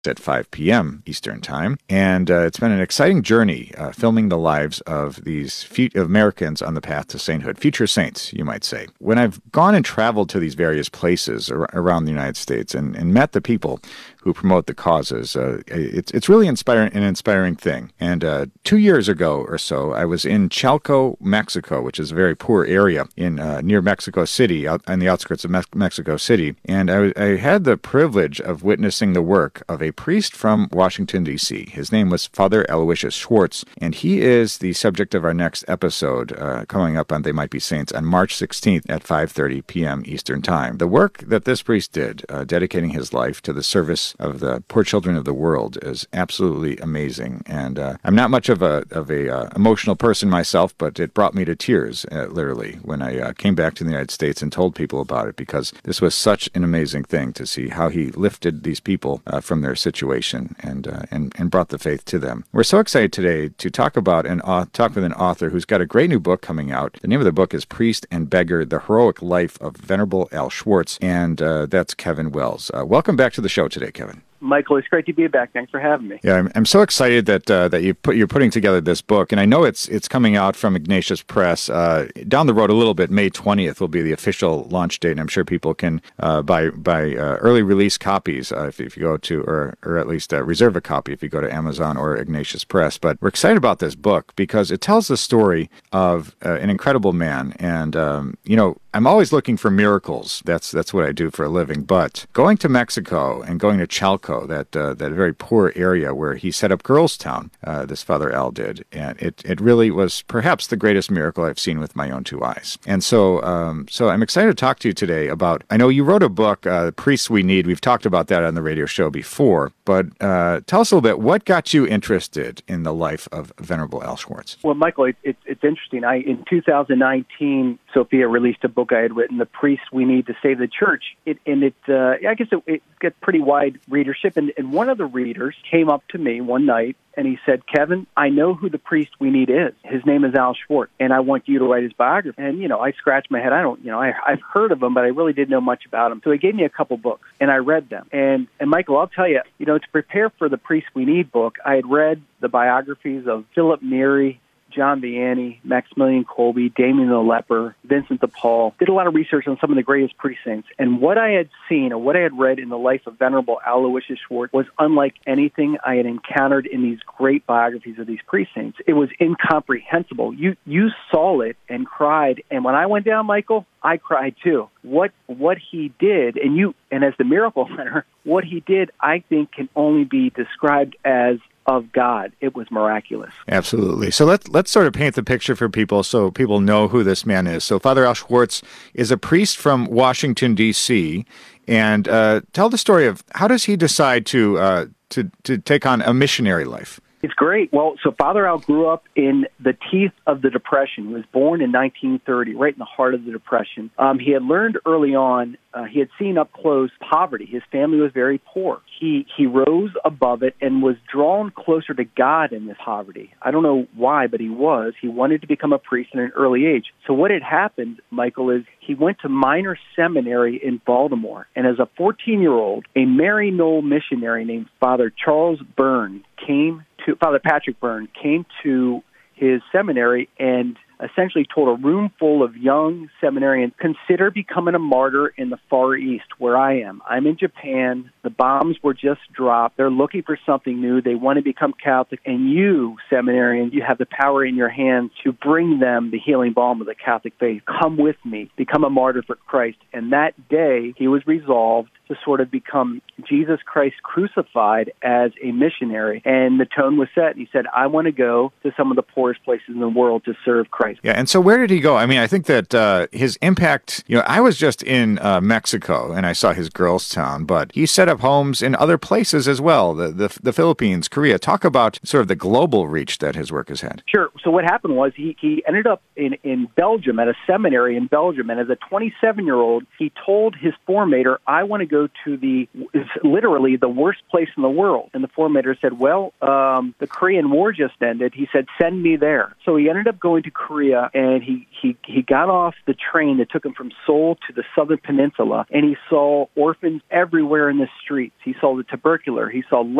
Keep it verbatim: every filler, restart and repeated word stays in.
at five p.m. Eastern Time. And uh, it's been an exciting journey uh, filming the lives of these fe- Americans on the path to sainthood, future saints, you might say. When I've gone and traveled to these various places ar- around the United States and, and met the people who promote the causes, uh, it's it's really inspiring, an inspiring thing. And uh, two years ago or so, I was in Chalco, Mexico, which is a very poor area in uh, near Mexico City, out on the outskirts of Me- Mexico City. And I, I had the privilege of witnessing the work of a priest from Washington, D C. His name was Father Aloysius Schwartz, and he is the subject of our next episode uh, coming up on They Might Be Saints on March sixteenth at five thirty p.m. Eastern Time. The work that this priest did, uh, dedicating his life to the service of the poor children of the world, is absolutely amazing. And uh, I'm not much of a of a uh, emotional person myself, but it brought me to tears, uh, literally, when I uh, came back to the United States and told people about it, because this was such an amazing thing to see how he lifted these people uh, from their situation and, uh, and and brought the faith to them. We're so excited today to talk about and uh, talk with an author who's got a great new book coming out. The name of the book is Priest and Beggar: The Heroic Life of Venerable Al Schwartz, and uh, that's Kevin Wells. Uh, welcome back to the show today, Kevin. Michael, it's great to be back. Thanks for having me. Yeah, I'm, I'm so excited that uh, that you put you're putting together this book, and I know it's it's coming out from Ignatius Press uh, down the road a little bit. May twentieth will be the official launch date, and I'm sure people can uh, buy buy uh, early release copies uh, if, if you go to, or or at least uh, reserve a copy if you go to Amazon or Ignatius Press. But we're excited about this book because it tells the story of uh, an incredible man, and um, you know. I'm always looking for miracles. That's that's what I do for a living. But going to Mexico and going to Chalco, that uh, that very poor area where he set up Girls Town, uh, this Father Al did, and it, it really was perhaps the greatest miracle I've seen with my own two eyes. And so um, so I'm excited to talk to you today about. I know you wrote a book, uh, Priests We Need. We've talked about that on the radio show before. But uh, tell us a little bit. What got you interested in the life of Venerable Al Schwartz? Well, Michael, it, it, it's interesting. I in two thousand nineteen, Sophia released a book I had written, The Priests We Need to Save the Church. It, and it, uh, I guess it, it got pretty wide readership. And, and one of the readers came up to me one night and he said, Kevin, I know who the priest we need is. His name is Al Schwartz, and I want you to write his biography. And, you know, I scratched my head. I don't, you know, I, I've heard of him, but I really didn't know much about him. So he gave me a couple books, and I read them. And, and Michael, I'll tell you, you know, to prepare for the Priest We Need book, I had read the biographies of Philip Neri, John Vianney, Maximilian Kolbe, Damien the Leper, Vincent de Paul. Did a lot of research on some of the greatest priest saints. And what I had seen or what I had read in the life of Venerable Aloysius Schwartz was unlike anything I had encountered in these great biographies of these priest saints. It was incomprehensible. You you saw it and cried. And when I went down, Michael, I cried too. What what he did, and you and as the miracle hunter, what he did, I think, can only be described as of God. It was miraculous. Absolutely. So let's let's sort of paint the picture for people so people know who this man is. So Father Al Schwartz is a priest from Washington, D C, and uh, tell the story of how does he decide to uh, to to take on a missionary life? It's great. Well, so Father Al grew up in the teeth of the Depression. He was born in nineteen thirty, right in the heart of the Depression. Um, he had learned early on, uh, he had seen up close poverty. His family was very poor. He he rose above it and was drawn closer to God in this poverty. I don't know why, but he was. He wanted to become a priest at an early age. So what had happened, Michael, is he went to minor seminary in Baltimore. And as a fourteen-year-old, a Maryknoll missionary named Father Charles Byrne came to, Father Patrick Byrne came to his seminary and essentially told a room full of young seminarians, consider becoming a martyr in the Far East, where I am. I'm in Japan. The bombs were just dropped. They're looking for something new. They want to become Catholic. And you, seminarians, you have the power in your hands to bring them the healing balm of the Catholic faith. Come with me. Become a martyr for Christ. And that day, he was resolved to sort of become Jesus Christ crucified as a missionary. And the tone was set. He said, I want to go to some of the poorest places in the world to serve Christ. Yeah, and so where did he go? I mean, I think that uh, his impact, you know, I was just in uh, Mexico, and I saw his girls' town, but he set up homes in other places as well, the, the the Philippines, Korea. Talk about sort of the global reach that his work has had. Sure. So what happened was he, he ended up in, in Belgium, at a seminary in Belgium, and as a twenty-seven-year-old, he told his formator, I want to go go to the, it's literally the worst place in the world. And the formator said, well, um, the Korean War just ended. He said, send me there. So he ended up going to Korea, and he, he, he got off the train that took him from Seoul to the southern peninsula, and he saw orphans everywhere in the streets. He saw the tubercular. He saw